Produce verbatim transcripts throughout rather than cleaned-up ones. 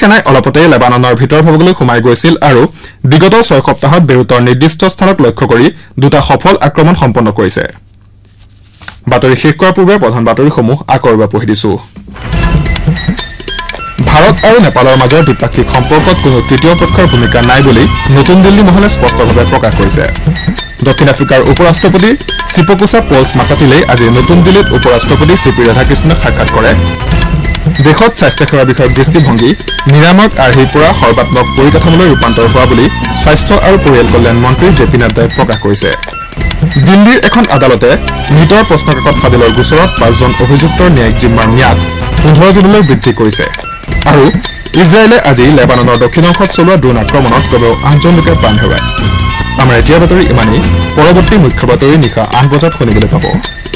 সেনাই অলপতে লেবাননৰ ভিতৰ ভাগলৈ সোমাই গৈছিল আৰু বিগত ছয় সপ্তাহত বেৰুতৰ নিৰ্দিষ্ট স্থানক লক্ষ্য কৰি দুটা সফল আক্ৰমণ সম্পন্ন কৰিছে বাতৰি শেষ কৰাৰ পূৰ্বে প্ৰধান বাতৰিসমূহ আকৌ এবাৰ পঢ়ি দিছো ভাৰত আৰু নেপালৰ মাজৰ দ্বিপাক্ষিক সম্পৰ্কত কোনো তৃতীয় পক্ষৰ ভূমিকা নাই বুলি নতুন দিল্লী মহলে স্পষ্টভাৱে প্ৰকাশ কৰিছে দক্ষিণ আফ্ৰিকাৰ উপৰাষ্ট্ৰপতি চিপকোছা পলছ মাছাটিলে আজি নতুন দিল্লীত উপৰাষ্ট্ৰপতি চি পি ৰাধাকৃষ্ণক সাক্ষাৎ কৰে দেশত স্বাস্থ্যসেৱা বিষয়ক দৃষ্টিভংগী নিৰাময়ক আৰ্হিৰ পৰা সৰ্বাত্মক পৰিকাঠামোলৈ ৰূপান্তৰ হোৱা বুলি স্বাস্থ্য আৰু পৰিয়াল কল্যাণ মন্ত্ৰী জে পি নাড্ডাই প্ৰকাশ কৰিছে দিল্লীৰ এখন আদালতে নিটৰ প্ৰশ্নকাকত ফাদিলৰ গোচৰত পাঁচজন অভিযুক্তৰ ন্যায়িক জিম্মাৰ ম্যাদ পোন্ধৰ জুনলৈ বৃদ্ধি কৰিছে আৰু ইজৰাইলে আজি লেবাননৰ দক্ষিণ অংশত চলোৱা ড্ৰোন আক্ৰমণত কমেও আঠজন লোকে প্ৰাণ হেৰুৱায় আমাৰ এতিয়া বাতৰি ইমানেই পৰৱৰ্তী মুখ্য বাতৰি নিশা আঠ বজাত শুনিবলৈ পাব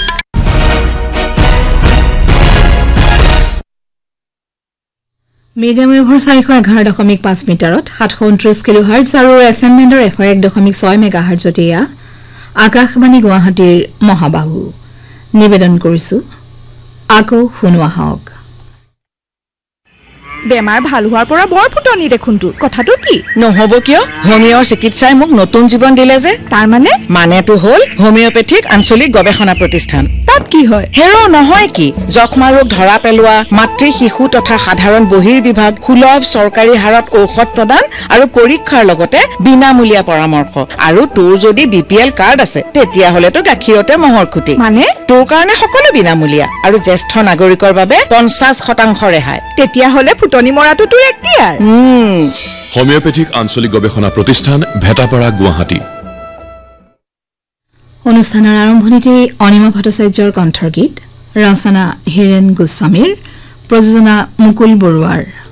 মিডিয়াম ৱেভৰ চাৰিশ এঘাৰ দশমিক পাঁচ মিটাৰত সাতশ ঊনত্ৰিশ কিলো হাৰ্টজ আৰু এফ এম বেণ্ডৰ এশ এক দশমিক ছয় মেগা হাৰ্টজত এয়া আকাশবাণী গুৱাহাটীৰ মহাবাহু নিবেদন কৰিছো আকৌ শুনোৱা হওক বেমাৰ ভাল হোৱাৰ পৰা বৰ ফুটনি দেখোন তোৰ কথাটো কি নহব কিয় হোমিঅৰ চিকিৎসাই মোক নতুন জীৱন দিলে যে তাৰ মানে মানেটো হ'ল হোমিঅপেথিক আঞ্চলিক গৱেষণা প্ৰতিষ্ঠান তাত কি হয় হেৰো নহয় কি যক্ষ্মা ৰোগ ধৰা পেলোৱা মাতৃ শিশু তথা সাধাৰণ বহিৰ বিভাগ সুলভ চৰকাৰী হাৰত ঔষধ প্ৰদান আৰু পৰীক্ষাৰ লগতে বিনামূলীয়া পৰামৰ্শ আৰু তোৰ যদি বি পি এল কাৰ্ড আছে তেতিয়া হলেতো গাখীৰতে মহৰ খুটি মানে তোৰ কাৰণে সকলো বিনামূলীয়া আৰু জ্যেষ্ঠ নাগৰিকৰ বাবে পঞ্চাশ শতাংশ ৰেহাই তেতিয়া হলে ফুটনি মৰাটো তোৰ এক্টিয়াৰ হোমিঅপেথিক আঞ্চলিক গৱেষণা প্ৰতিষ্ঠান ভেটাপাৰা গুৱাহাটী অনুষ্ঠানৰ আৰম্ভণিতে অনিমা ভট্টাচাৰ্যৰ কণ্ঠৰ গীত ৰচনা হীৰেন গোস্বামীৰ প্ৰযোজনা মুকুল বৰুৱাৰ